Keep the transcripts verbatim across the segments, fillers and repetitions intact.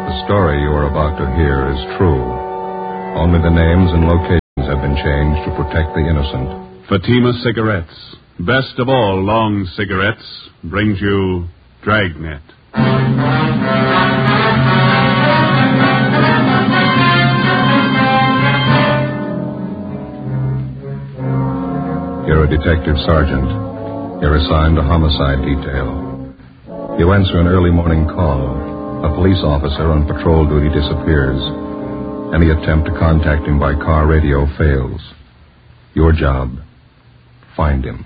The story you are about to hear is true. Only the names and locations have been changed to protect the innocent. Fatima Cigarettes, best of all long cigarettes, brings you Dragnet. You're a detective sergeant. You're assigned to homicide detail. You answer an early morning call. A police officer on patrol duty disappears. Any attempt to contact him by car radio fails. Your job, find him.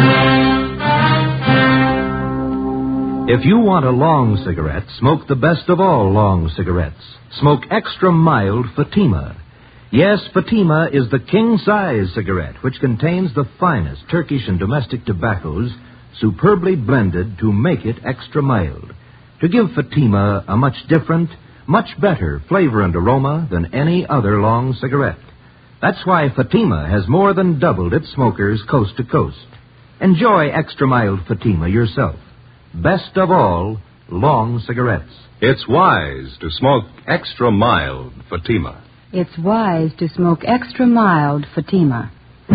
If you want a long cigarette, smoke the best of all long cigarettes. Smoke extra mild Fatima. Yes, Fatima is the king-size cigarette, which contains the finest Turkish and domestic tobaccos, superbly blended to make it extra mild, to give Fatima a much different, much better flavor and aroma than any other long cigarette. That's why Fatima has more than doubled its smokers coast to coast. Enjoy extra mild Fatima yourself. Best of all, long cigarettes. It's wise to smoke extra mild Fatima. It's wise to smoke extra mild Fatima.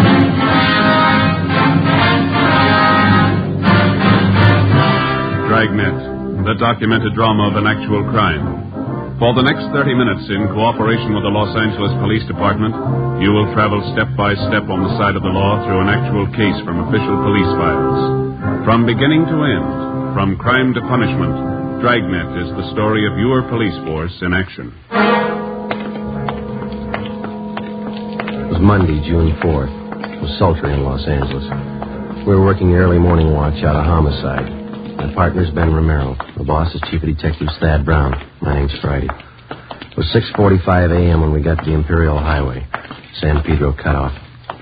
Dragnet, the documented drama of an actual crime. For the next thirty minutes, in cooperation with the Los Angeles Police Department, you will travel step by step on the side of the law through an actual case from official police files. From beginning to end, from crime to punishment, Dragnet is the story of your police force in action. It was Monday, June fourth. It was sultry in Los Angeles. We were working the early morning watch out of homicide. My partner's Ben Romero. The boss is Chief of Detectives Thad Brown. My name's Friday. It was six forty-five a.m. when we got to the Imperial Highway. San Pedro cutoff.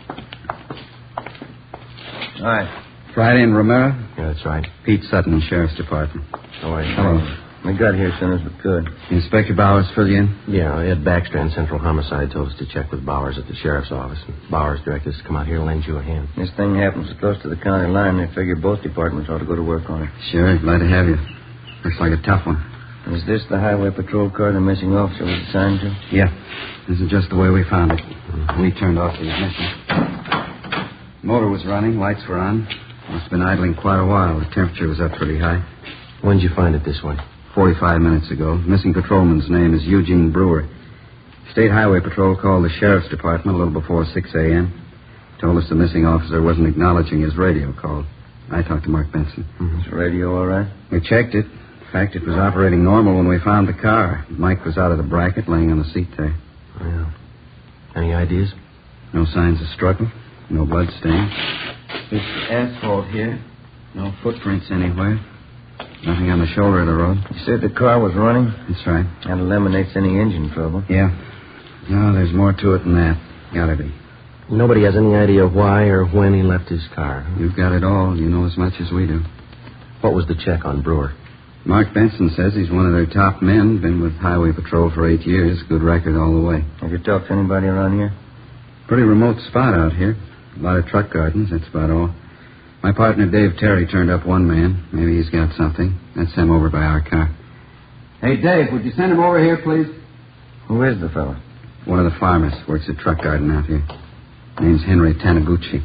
All right. Friday and Romero? Yeah, that's right. Pete Sutton, Sheriff's Department. How are you? Hello. We got here as soon as we could. Inspector Bowers fill you in? Yeah, Ed Baxter and Central Homicide told us to check with Bowers at the sheriff's office. And Bowers directed us to come out here and lend you a hand. This thing happens so close to the county line, they figure both departments ought to go to work on it. Sure, glad to have you. Looks like a tough one. Is this the highway patrol car the missing officer was assigned to? Yeah. This is just the way we found it. We turned off the ignition. Motor was running, lights were on. Must have been idling quite a while. The temperature was up pretty high. When did you find it this way? Forty-five minutes ago. Missing patrolman's name is Eugene Brewer. State Highway Patrol called the Sheriff's Department a little before six a.m. Told us the missing officer wasn't acknowledging his radio call. I talked to Mark Benson. Mm-hmm. Is the radio all right? We checked it. In fact, it was operating normal when we found the car. Mike was out of the bracket, laying on the seat there. Yeah. Any ideas? No signs of struggle. No blood stains. It's asphalt here. No footprints anywhere. Nothing on the shoulder of the road. You said the car was running? That's right. That eliminates any engine trouble. Yeah. No, there's more to it than that. Gotta be. Nobody has any idea why or when he left his car. Huh? You've got it all. You know as much as we do. What was the check on Brewer? Mark Benson says he's one of their top men. Been with Highway Patrol for eight years. Good record all the way. Have you talked to anybody around here? Pretty remote spot out here. A lot of truck gardens. That's about all. My partner, Dave Terry, turned up one man. Maybe he's got something. That's him over by our car. Hey, Dave, would you send him over here, please? Who is the fellow? One of the farmers. Works at truck garden out here. Name's Henry Taniguchi.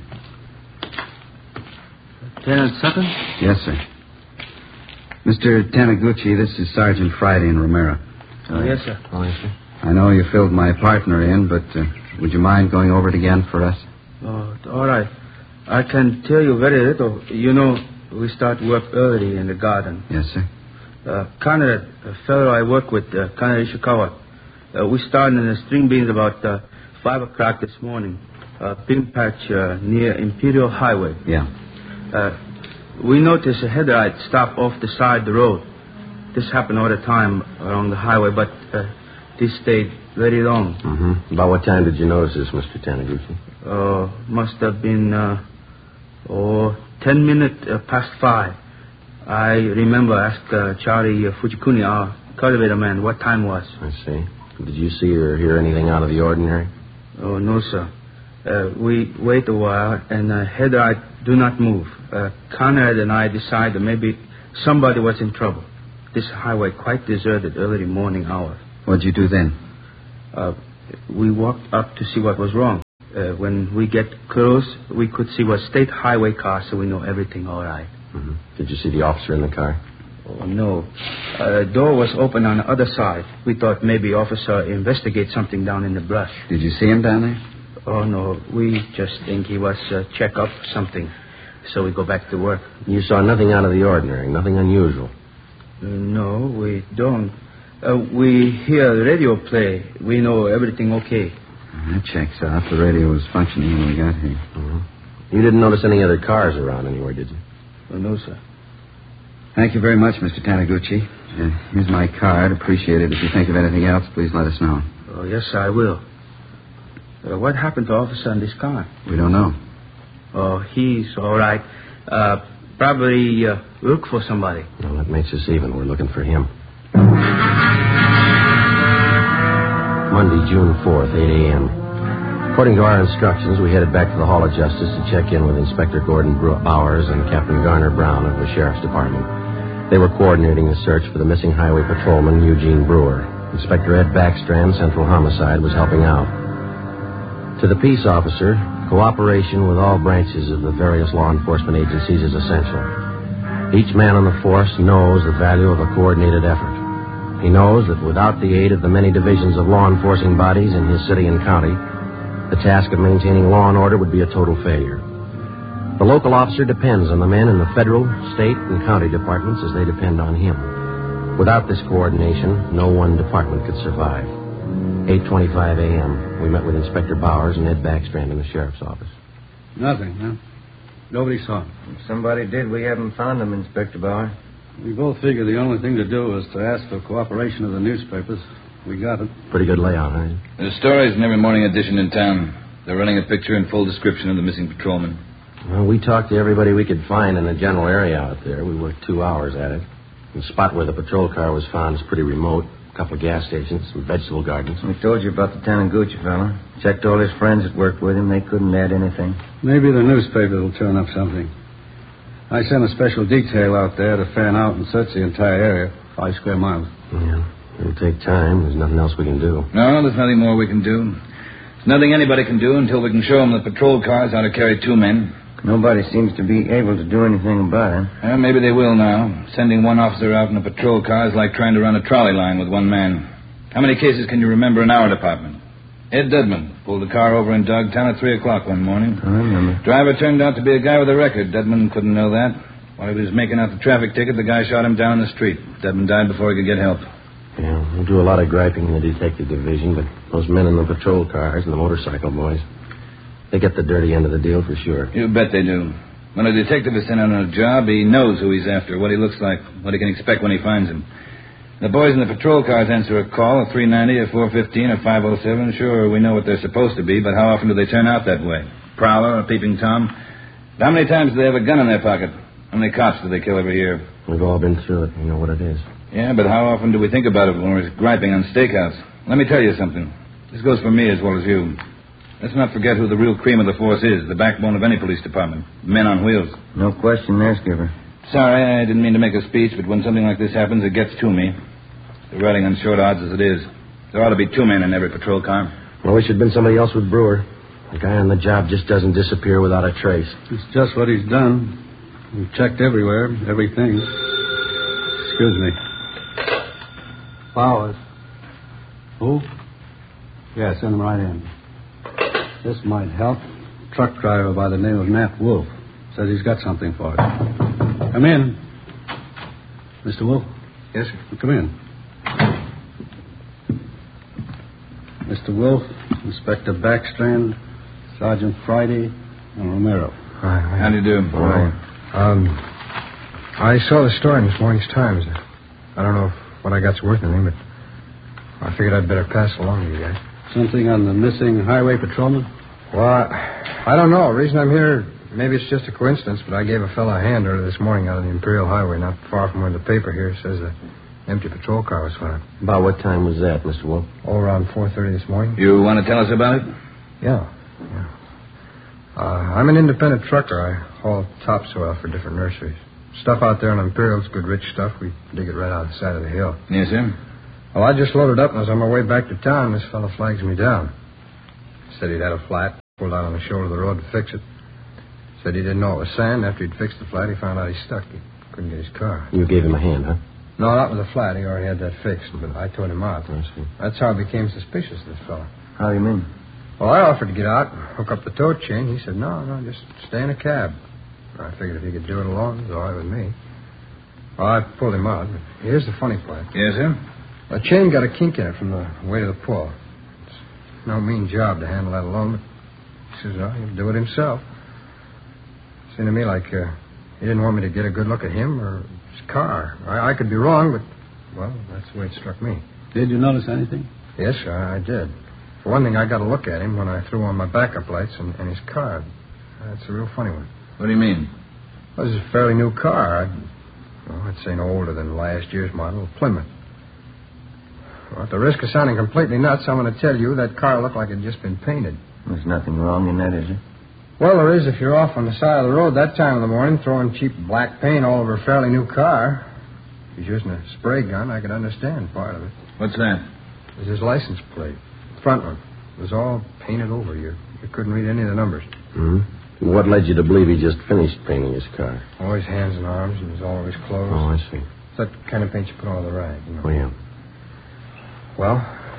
Lieutenant Sutton? Yes, sir. Mister Taniguchi, this is Sergeant Friday in Romero. Oh, yes, sir. Oh, yes, sir. I know you filled my partner in, but uh, would you mind going over it again for us? Oh, all right. I can tell you very little. You know, we start work early in the garden. Yes, sir. Uh, Conrad, a fellow I work with, uh, Conrad Ishikawa, uh, we started in the string beans about uh, five o'clock this morning. Uh, bean patch uh, near Imperial Highway. Yeah. Uh, we noticed a headlight stop off the side of the road. This happened all the time along the highway, but uh, this stayed very long. Mm-hmm. About what time did you notice this, Mister Taniguchi? Uh, must have been, uh, oh, ten minutes uh, past five. I remember asked uh, Charlie uh, Fujikuni, our cultivator man, what time was. I see. Did you see or hear anything out of the ordinary? Oh, no, sir. Uh, we wait a while, and uh, headlight do not move. Uh, Conrad and I decided maybe somebody was in trouble. this highway quite deserted early morning hour. What'd you do then? Uh, we walked up to see what was wrong. Uh, when we get close, we could see what state highway car, so we know everything all right. Mm-hmm. Did you see the officer in the car? Oh, no. Uh, the door was open on the other side. We thought maybe officer investigate something down in the brush. Did you see him down there? Oh, no. We just think he was uh, check up something. So we go back to work. You saw nothing out of the ordinary, nothing unusual? Uh, no, we don't. Uh, we hear the radio play. We know everything okay. That checks out. The radio was functioning when we got here. Mm-hmm. You didn't notice any other cars around anywhere, did you? Oh, no, sir. Thank you very much, Mister Taniguchi. Uh, here's my card. Appreciate it. If you think of anything else, please let us know. Oh, yes, I will. Uh, what happened to officer in this car? We don't know. Oh, he's all right. Uh, probably uh, look for somebody. Well, that makes us even. We're looking for him. Monday, June fourth, eight a.m. According to our instructions, we headed back to the Hall of Justice to check in with Inspector Gordon Bowers and Captain Garner Brown of the Sheriff's Department. They were coordinating the search for the missing highway patrolman, Eugene Brewer. Inspector Ed Backstrand, Central Homicide, was helping out. To the peace officer, cooperation with all branches of the various law enforcement agencies is essential. Each man on the force knows the value of a coordinated effort. He knows that without the aid of the many divisions of law enforcing bodies in his city and county, the task of maintaining law and order would be a total failure. The local officer depends on the men in the federal, state, and county departments as they depend on him. Without this coordination, no one department could survive. eight twenty-five a.m., we met with Inspector Bowers and Ed Backstrand in the sheriff's office. Nothing, huh? Nobody saw him. If somebody did, we haven't found him, Inspector Bauer. We both figured the only thing to do was to ask for cooperation of the newspapers. We got it. Pretty good layout, huh? There's stories in every morning edition in town. They're running a picture and full description of the missing patrolman. Well, we talked to everybody we could find in the general area out there. We worked two hours at it. The spot where the patrol car was found is pretty remote. A couple of gas stations, some vegetable gardens. We told you about the Taniguchi fella. Checked all his friends that worked with him. They couldn't add anything. Maybe the newspapers will turn up something. I sent a special detail out there to fan out and search the entire area, five square miles. Yeah, it'll take time. There's nothing else we can do. No, there's nothing more we can do. There's nothing anybody can do until we can show them the patrol cars how to carry two men. Nobody seems to be able to do anything about it. Well, maybe they will now. Sending one officer out in a patrol car is like trying to run a trolley line with one man. How many cases can you remember in our department? Ed Dudman pulled a car over in Dogtown at three o'clock one morning. I remember. Driver turned out to be a guy with a record. Dudman couldn't know that. While he was making out the traffic ticket, the guy shot him down in the street. Dudman died before he could get help. Yeah, we do a lot of griping in the detective division, but those men in the patrol cars and the motorcycle boys, they get the dirty end of the deal for sure. You bet they do. When a detective is sent out on a job, he knows who he's after, what he looks like, what he can expect when he finds him. The boys in the patrol cars answer a call at three ninety or four fifteen or five oh seven. Sure, we know what they're supposed to be, but how often do they turn out that way? Prowler or peeping Tom? How many times do they have a gun in their pocket? How many cops do they kill every year? We've all been through it. We know what it is. Yeah, but how often do we think about it when we're griping on Steakhouse? Let me tell you something. This goes for me as well as you. Let's not forget who the real cream of the force is, the backbone of any police department. Men on wheels. No question there, Skipper. Sorry, I didn't mean to make a speech, but when something like this happens, it gets to me. The riding on short odds as it is. There ought to be two men in every patrol car. Well, wish it'd been somebody else with Brewer. The guy on the job just doesn't disappear without a trace. It's just what he's done. We've checked everywhere, everything. Excuse me. Bowers. Who? Yeah, send him right in. This might help. Truck driver by the name of Nat Wolf says he's got something for us. Come in. Mister Wolf? Yes, sir. Come in. Mister Wolf, Inspector Backstrand, Sergeant Friday, and Romero. Hi. hi. How do you do? Hi. Um, I saw the story in this morning's Times. I don't know if what I got's worth anything, but I figured I'd better pass it along to you guys. Something on the missing highway patrolman? Well, I, I don't know. The reason I'm here, maybe it's just a coincidence, but I gave a fellow a hand earlier this morning out on the Imperial Highway, not far from where the paper here says the empty patrol car was found. About what time was that, Mister Wolf? Oh, around four thirty this morning. You want to tell us about it? Yeah, yeah. Uh, I'm an independent trucker. I haul topsoil for different nurseries. stuff out there on Imperial's good rich stuff. We dig it right out the side of the hill. Yes, sir. Well, I just loaded up and was on my way back to town. This fellow flags me down. Said he'd had a flat, pulled out on the shoulder of the road to fix it. Said he didn't know it was sand. After he'd fixed the flat, he found out he stuck. He couldn't get his car. You gave him a hand, huh? No, not with the flat. He already had that fixed, but I towed him out. I see. That's how I became suspicious of this fellow. How do you mean? Well, I offered to get out and hook up the tow chain. He said, no, no, just stay in a cab. I figured if he could do it alone, it was all right with me. Well, I pulled him out. But here's the funny part. Yes, sir? The chain got a kink in it from the weight of the pull. It's no mean job to handle that alone, but he says, oh, he'll do it himself. Seemed to me like uh, he didn't want me to get a good look at him or his car. I, I could be wrong, but, well, that's the way it struck me. Did you notice anything? Yes, I, I did. For one thing, I got a look at him when I threw on my backup lights and, and his car. That's a real funny one. What do you mean? Well, this is a fairly new car. I'd, well, I'd say no older than last year's model, Plymouth. Well, at the risk of sounding completely nuts, I'm going to tell you that car looked like it had just been painted. There's nothing wrong in that, is there? Well, there is if you're off on the side of the road that time of the morning throwing cheap black paint all over a fairly new car. If he's using a spray gun, I could understand part of it. What's that? It was his license plate. The front one. It was all painted over. You, you couldn't read any of the numbers. Mm-hmm. What led you to believe he just finished painting his car? All his hands and arms and all of his clothes. Oh, I see. It's that kind of paint you put on the rag, you know. Oh, yeah. Well,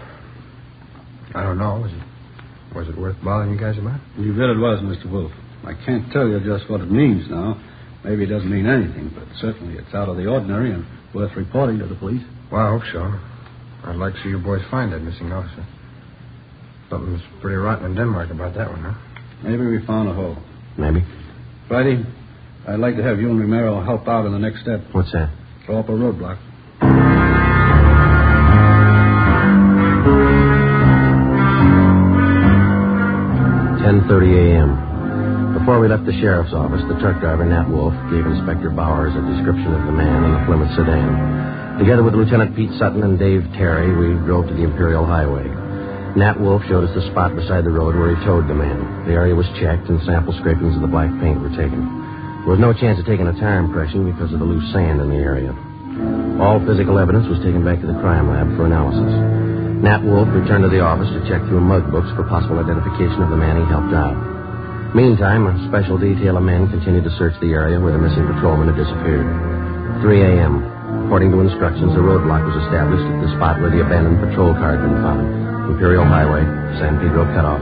I don't know. Was it, was it worth bothering you guys about? You bet it was, Mister Wolf. I can't tell you just what it means now. Maybe it doesn't mean anything, but certainly it's out of the ordinary and worth reporting to the police. Well, I hope so. I'd like to see you boys find that missing officer. Something's pretty rotten in Denmark about that one, huh? Maybe we found a hole. Maybe. Friday, I'd like to have you and Romero help out in the next step. What's that? Throw up a roadblock. ten thirty a.m. Before we left the sheriff's office, the truck driver, Nat Wolf, gave Inspector Bowers a description of the man in the Plymouth sedan. Together with Lieutenant Pete Sutton and Dave Terry, we drove to the Imperial Highway. Nat Wolf showed us the spot beside the road where he towed the man. The area was checked and sample scrapings of the black paint were taken. There was no chance of taking a tire impression because of the loose sand in the area. All physical evidence was taken back to the crime lab for analysis. Nat Wolf returned to the office to check through mug books for possible identification of the man he helped out. Meantime, a special detail of men continued to search the area where the missing patrolman had disappeared. three a.m. According to instructions, a roadblock was established at the spot where the abandoned patrol car had been found. Imperial Highway, San Pedro cutoff.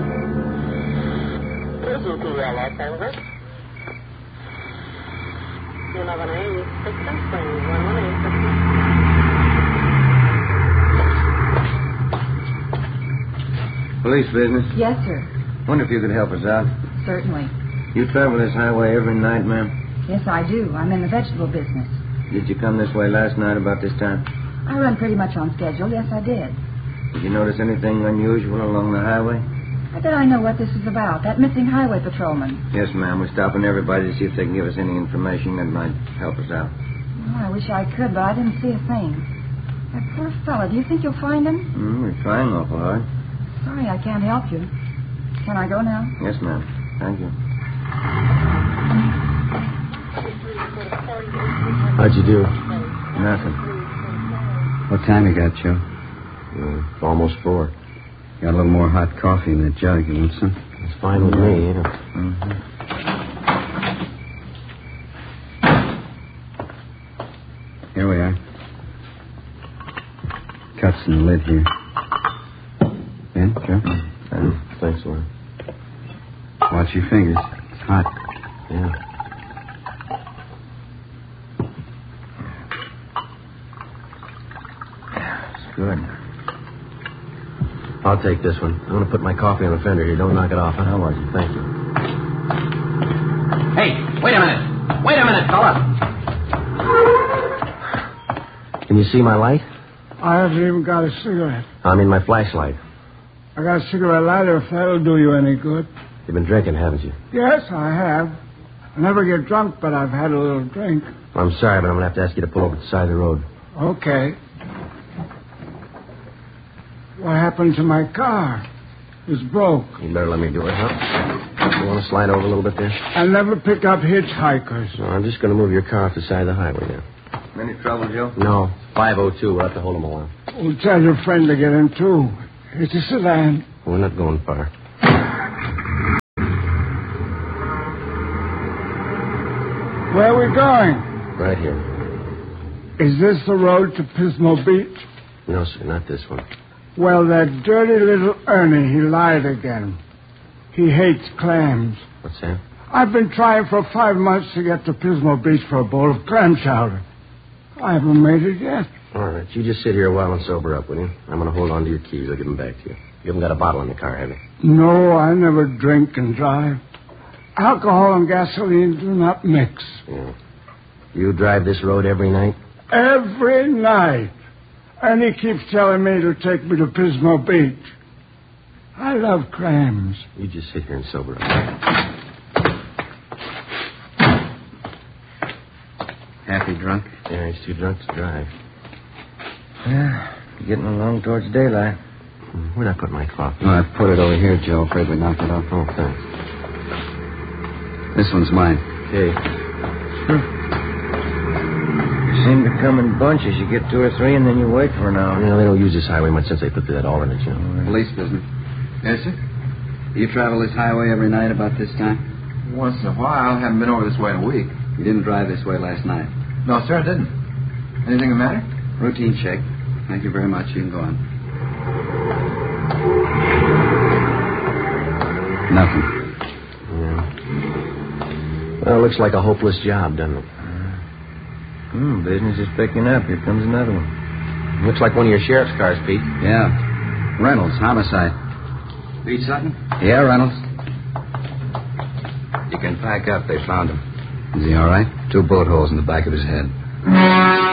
Police business. Yes, sir. Wonder if you could help us out. Certainly. You travel this highway every night, ma'am? Yes, I do. I'm in the vegetable business. Did you come this way last night about this time? I run pretty much on schedule. Yes, I did. Did you notice anything unusual along the highway? I bet I know what this is about. That missing highway patrolman. Yes, ma'am. We're stopping everybody to see if they can give us any information that might help us out. Oh, I wish I could, but I didn't see a thing. That poor fella. Do you think you'll find him? Mm, we're trying awful hard. Sorry, I can't help you. Can I go now? Yes, ma'am. Thank you. How'd you do? Nothing. What time you got, Joe? Uh, almost four. Got a little more hot coffee in that jug. You want some? It's fine with me, yeah. Mm-hmm. Here we are. Cuts in the lid here. Ben, Joe? Uh, thanks, Warren. Watch your fingers. It's hot. Yeah. It's good. I'll take this one. I'm going to put my coffee on the fender here. Don't knock it off. Huh? How was it? Thank you. Hey, wait a minute. Wait a minute, fella. Can you see my light? I haven't even got a cigarette. I mean my flashlight. I got a cigarette lighter if that'll do you any good. You've been drinking, haven't you? Yes, I have. I never get drunk, but I've had a little drink. I'm sorry, but I'm going to have to ask you to pull over to the side of the road. Okay. What happened to my car? It's broke. You better let me do it, huh? You want to slide over a little bit there? I never pick up hitchhikers. No, I'm just going to move your car off the side of the highway now. Any trouble, Joe? No. five oh two. We'll have to hold him a while. We'll tell your friend to get in, too. It's a sedan. We're not going far. Where are we going? Right here. Is this the road to Pismo Beach? No, sir, not this one. Well, that dirty little Ernie, he lied again. He hates clams. What's that? I've been trying for five months to get to Pismo Beach for a bowl of clam chowder. I haven't made it yet. All right, you just sit here a while and sober up, will you? I'm going to hold on to your keys. I'll give them back to you. You haven't got a bottle in the car, have you? No, I never drink and drive. Alcohol and gasoline do not mix. Yeah. You drive this road every night? Every night. And he keeps telling me to take me to Pismo Beach. I love clams. You just sit here and sober up. Happy drunk? Yeah, he's too drunk to drive. Yeah, getting along towards daylight. Where'd I put my coffee? No, I put it over here, Joe. Afraid we knocked it off. Oh, thanks. This one's mine. Hey. You seem to come in bunches. You get two or three, and then you wait for an hour. You know, they don't use this highway much since they put that alternate, you know. Police business. Yes, sir? You travel this highway every night about this time? Once in a while. Haven't been over this way in a week. You didn't drive this way last night? No, sir, I didn't. Anything the matter? Routine check. Thank you very much. You can go on. Nothing. Yeah. Well, it looks like a hopeless job, doesn't it? Hmm, business is picking up. Here comes another one. Looks like one of your sheriff's cars, Pete. Yeah. Reynolds, homicide. Pete Sutton? Yeah, Reynolds. You can pack up. They found him. Is he all right? Two bullet holes in the back of his head.